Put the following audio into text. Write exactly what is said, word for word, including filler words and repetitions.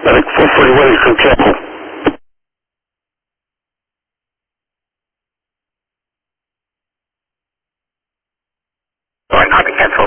Medic four forty-one is from Temple. Going, copy, cancel.